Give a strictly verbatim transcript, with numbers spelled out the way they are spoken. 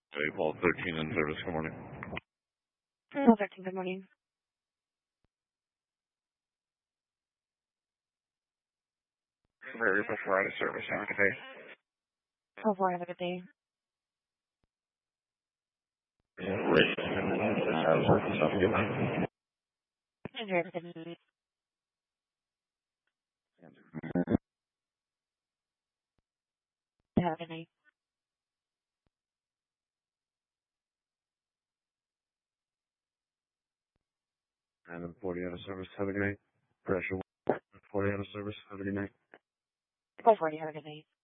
April thirteen in service, good morning. April thirteen, good morning. Very before out of service, have a good day. Oh, boy, have a good day. Yeah, great. Have a good night. Enjoy everything. Have a good night. And forty out of service, have a good night. Pressure forty out of service, have a good night. Go forty, have a good night.